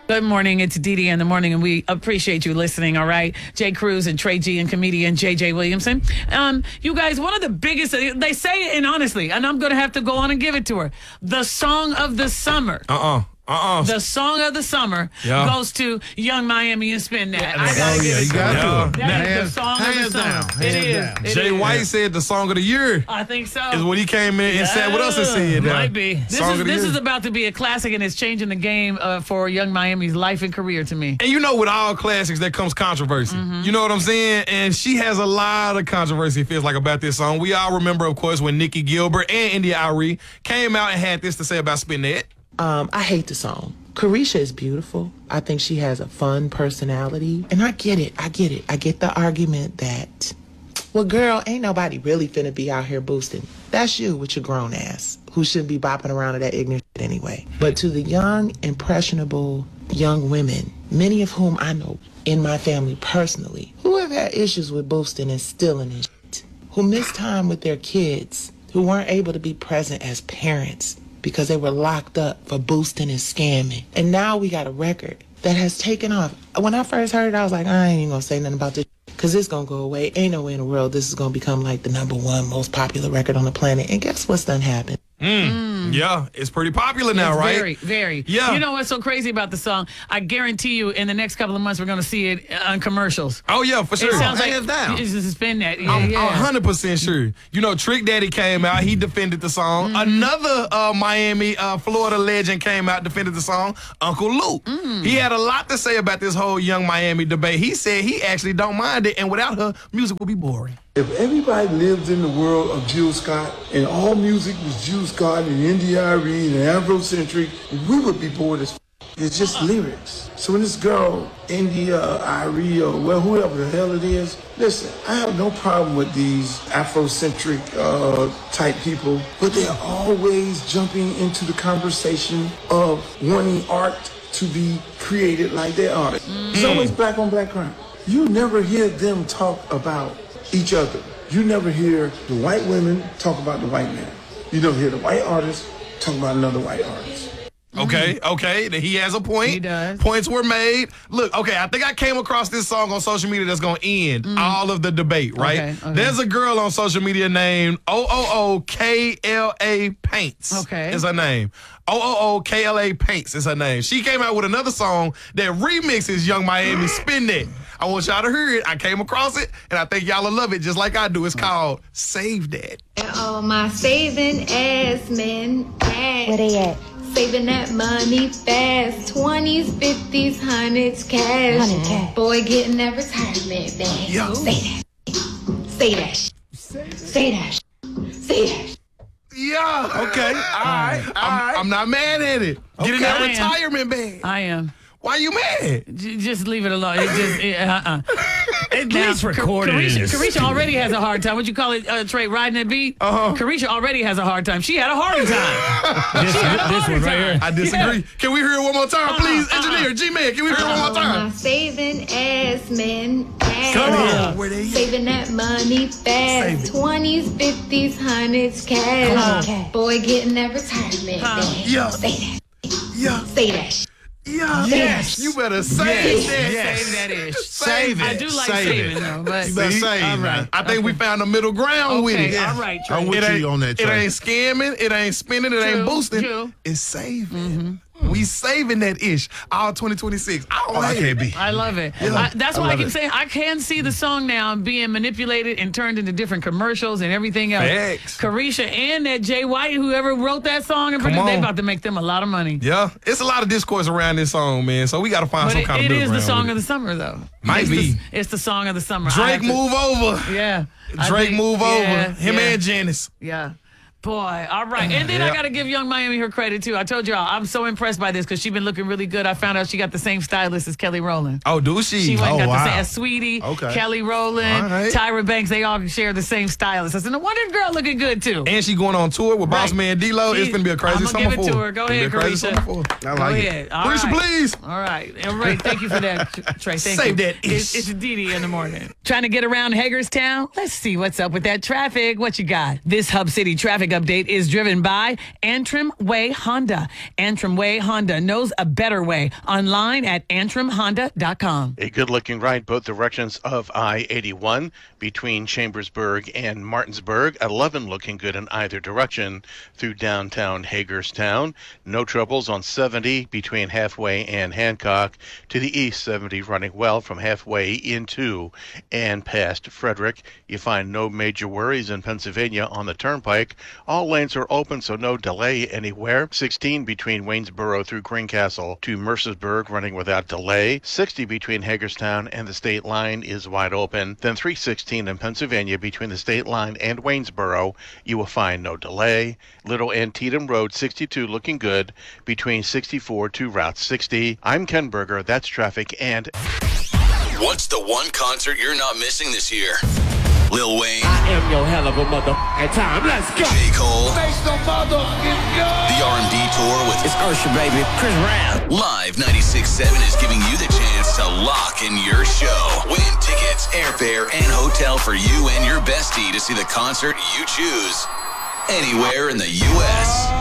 Good morning. It's Dee Dee in the morning, and we appreciate you listening, all right? Jay Cruz and Trey G and comedian J.J. Williamson. You guys, one of the biggest, they say it, and honestly, and I'm going to have to go on and give it to her, the song of the summer. The song of the summer goes to Young Miami and Spin That. You got to. That is the song of the summer. It is. Jay White said the song of the year. I think so. Is when he came in and sat with us and said that. Might be. This is about to be a classic, and it's changing the game for Young Miami's life and career to me. And you know, with all classics, there comes controversy. You know what I'm saying? And she has a lot of controversy, it feels like, about this song. We all remember, of course, when Nikki Gilbert and India Arie came out and had this to say about Spin That. I hate the song. Carisha is beautiful. I think she has a fun personality. And I get it. I get the argument that, well, girl, ain't nobody really finna be out here boosting. That's you with your grown ass, who shouldn't be bopping around to that ignorant shit anyway. But to the young, impressionable young women, many of whom I know in my family personally, who have had issues with boosting and stealing and shit, who miss time with their kids, who weren't able to be present as parents, because they were locked up for boosting and scamming. And now we got a record that has taken off. When I first heard it, I was like, I ain't even gonna say nothing about this, because it's gonna go away. Ain't no way in the world this is gonna become like the #1 most popular record on the planet. And guess what's done happened? Yeah, it's pretty popular now, right? Very, very. Yeah. You know what's so crazy about the song? I guarantee you in the next couple of months we're going to see it on commercials. Oh, yeah, for sure. It sounds like Hands down. it's just Spin That. I'm 100% sure. You know, Trick Daddy came out. He defended the song. Another Miami, Florida legend came out, defended the song, Uncle Luke. He had a lot to say about this whole Young Miami debate. He said he actually don't mind it, and without her, music would be boring. If everybody lived in the world of Jill Scott and all music was Jill Scott and India Arie and Afrocentric, we would be bored as f. It's just lyrics. So when this girl, India Arie or well, whoever the hell it is, listen, I have no problem with these Afrocentric type people, but they're always jumping into the conversation of wanting art to be created like their art. It's always black on black crime. You never hear them talk about each other. You never hear the white women talk about the white man. You don't hear the white artist talk about another white artist. Okay, he has a point. He does. Points were made. Look, okay, I think I came across this song on social media that's going to end all of the debate, right? Okay. There's a girl on social media named OOOKLA Paints. Okay. Is her name. OOOKLA Paints is her name. She came out with another song that remixes Young Miami Spin That. I want y'all to hear it. I came across it, and I think y'all will love it just like I do. It's called Save That. All my saving ass men. Where they at? Saving that money fast. 20s, 50s, 100s cash. 100 cash. Boy, getting that retirement bag. Yo. Say that. Say that. Say that. Say that. Yeah. Okay. All right. I'm not mad at it. Get in that I am. retirement bag. I am. Why you mad? Just leave it alone. At least record it. Carisha already has a hard time. What you call it, Trey, riding that beat? Carisha already has a hard time. She had a harder time. This one right here. I disagree. Yeah. Can we hear it one more time, please? Engineer, G-Man, can we hear it one more All my time? saving ass men. Come on. Where they at? Saving that money fast. 20s, 50s, 100s cash. Come on. Boy, getting that retirement bag. Yeah. Say that. Yeah. Say that. Yeah. Yes. You better save that. Yes. Save that ish. Save it. I do like Save saving, it. though. But You better See? save, all right. man. I think we found a middle ground with it. All right, Trey. I'm with you on that, It Trey. ain't scamming. It ain't spinning. It ain't True, boosting. true. It's saving. We saving that ish all 2026. I can't be. I love it. That's why I can say I can see the song now being manipulated and turned into different commercials and everything else. Facts. Carisha and that Jay White, whoever wrote that song, and produced, on. they about to make them a lot of money. Yeah, it's a lot of discourse around this song, man. So we got to find But some kind it of is middle the ground song with of it. the summer, though. Might It's be. It's the song of the summer. I Drake have to- move over. Yeah. I Drake think- move yeah, over. Him yeah. and Janice. Yeah. Boy, all right. And then I Yeah. got to give Young Miami her credit, too. I told y'all, I'm so impressed by this because she's been looking really good. I found out she got the same stylist as Kelly Rowland. Oh, do she? She went and Oh, got the wow. same as Sweetie, Okay. Kelly Rowland, All right. Tyra Banks. They all share the same stylist. I said, no wonder the girl looking good, too. And she going on tour with Boss Right. Man D-Lo. It's going to be a crazy I'm summer gonna give it for to her. Go It's gonna ahead, be a crazy Carisha. summer for her. I Go like it. ahead. All Carisha, right. please. All right. All right. Thank you for that, Trey. Thank Save you. that ish. It's Dee Dee in the morning. Trying to get around Hagerstown? Let's see what's up with that traffic. What you got? This Hub City traffic traffic update is driven by Antrim Way Honda. Antrim Way Honda knows a better way. Online at antrimhonda.com. A good-looking ride both directions of I-81 between Chambersburg and Martinsburg. 11 looking good in either direction through downtown Hagerstown. No troubles on 70 between Halfway and Hancock. To the east, 70 running well from Halfway into and past Frederick. You find no major worries in Pennsylvania on the Turnpike. All lanes are open, so no delay anywhere. 16 between Waynesboro through Greencastle to Mercersburg running without delay. 60 between Hagerstown and the state line is wide open. Then 316 in Pennsylvania between the state line and Waynesboro, you will find no delay. Little Antietam Road 62 looking good between 64 to Route 60. I'm Ken Berger. That's traffic. And what's the one concert you're not missing this year? Lil Wayne. I am your hell of a motherfucking time. Let's go. J. Cole. Make some motherfucking go. The R&B tour with It's Usher, baby. Chris Brown. Live 96.7 is giving you the chance to lock in your show. Win tickets, airfare, and hotel for you and your bestie to see the concert you choose anywhere in the U.S.